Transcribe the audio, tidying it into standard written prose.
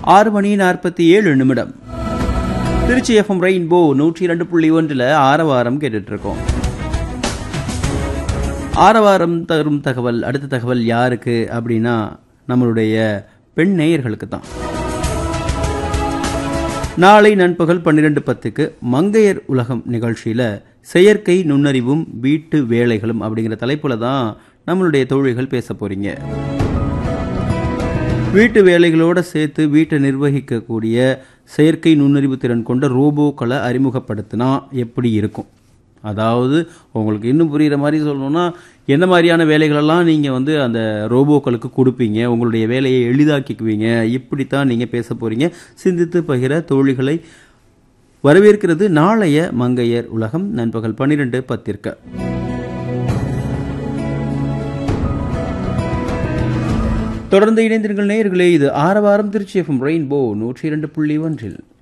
6:47 Trichy FM rainbow 102.1 ஆரவாரம் கேட்டுட்டு இருக்கோம். ஆரவாரம் தரும் தகவல், அடுத்த தகவல் யாருக்கு அப்படின்னா நம்மளுடைய பெண் நேயர்களுக்கு தான். நாளை நண்பகல் 12:10 மங்கையர் உலகம் நிகழ்ச்சியில செயற்கை நுண்ணறிவும் வீட்டு வேலைகளும் அப்படிங்கிற தலைப்புல தான் நம்மளுடைய தோழிகள் பேச போறீங்க. வீட்டு வேலைகளோட சேர்த்து வீட்டை நிர்வகிக்கக்கூடிய செயற்கை நுண்ணறிவு திறன் கொண்ட ரோபோக்களை அறிமுகப்படுத்தினா எப்படி இருக்கும், அதாவது உங்களுக்கு இன்னும் புரிகிற மாதிரி சொல்லணும்னா என்ன மாதிரியான வேலைகளெல்லாம் நீங்கள் அந்த ரோபோக்களுக்கு கொடுப்பீங்க, உங்களுடைய வேலையை எளிதாக்கிக்குவீங்க, இப்படித்தான் நீங்கள் பேச போகிறீங்க. சிந்தித்து பகிர தோழிகளை வரவேற்கிறது நாளைய மங்கையர் உலகம் நண்பகல் 12:10. தொடர்ந்து இணைந்திருங்கள் நேயர்களே. இது ஆரவாரம் திருச்சி எஃப்எம் ரெயின்போ 102.1.